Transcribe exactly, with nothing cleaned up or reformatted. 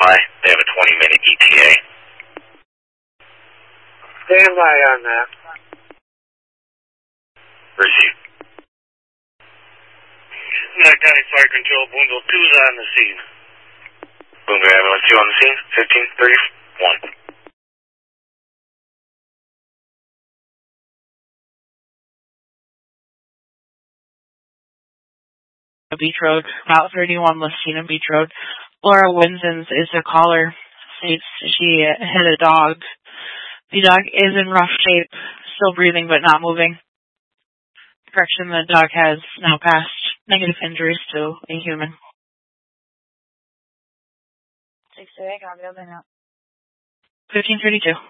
by. They have a twenty minute E T A. Stand by on that. Received. United County Fire Control, Boonville two is on the scene. Boonville Ambulance two on the scene, fifteen thirty-one. Beach Road, Route thirty-one, Listina Beach Road. Laura Winsons is the caller. States she hit a dog. The dog is in rough shape, still breathing but not moving. Correction, the dog has now passed negative injuries to a human. six eight, copy, now. fifteen thirty-two.